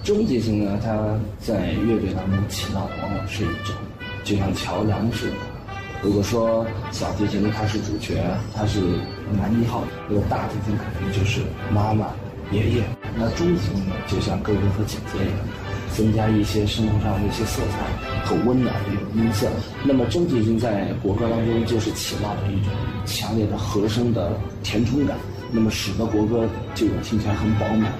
中提琴呢，它在乐队当中起到的往往是一种就像桥梁似的。如果说小提琴它是主角，它是男一号，那么大提琴可能就是妈妈、爷爷。那中提琴呢，就像哥哥和姐姐一样，增加一些生活上的一些色彩和温暖的一种音色。那么中提琴在国歌当中就是起到了一种强烈的和声的填充感，那么使得国歌就听起来很饱满。